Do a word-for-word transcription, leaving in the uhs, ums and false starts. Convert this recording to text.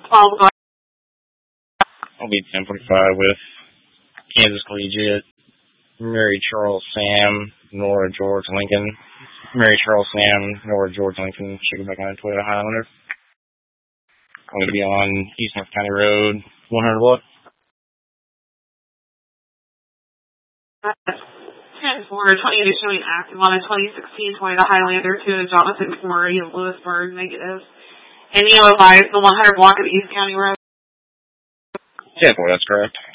twelve, go ahead. I'll be ten forty-five with Kansas Collegiate, Mary Charles Sam, Nora George Lincoln. Mary Charles Sam, Nora George Lincoln, should go back on Toyota Highlander. I'm going to be on East North County Road, one hundred block. ten four, twenty is showing active on a twenty sixteen Toyota Highlander to Jonathan Corey of Lewisburg, negative. Any other lives, the one hundred block of East County Road? ten four, that's correct.